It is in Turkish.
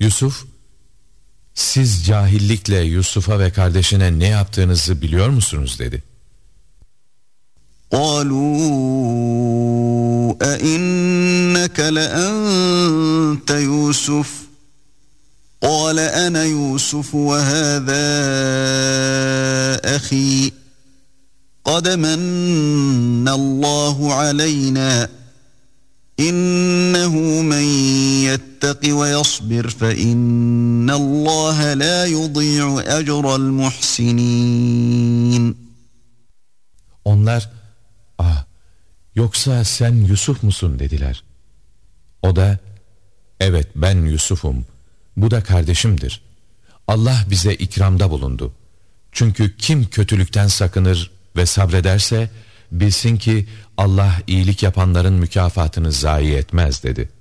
Yusuf, siz cahillikle Yusuf'a ve kardeşine ne yaptığınızı biliyor musunuz dedi. قالوا أئنك لأنت يوسف قال أنا يوسف وهذا أخي قد من الله علينا إنه من يتق ويصبر فإن الله لا يضيع أجر المحسنين. Onlar, yoksa sen Yusuf musun dediler. O da, evet ben Yusuf'um, bu da kardeşimdir. Allah bize ikramda bulundu. Çünkü kim kötülükten sakınır ve sabrederse, bilsin ki Allah iyilik yapanların mükafatını zayi etmez dedi.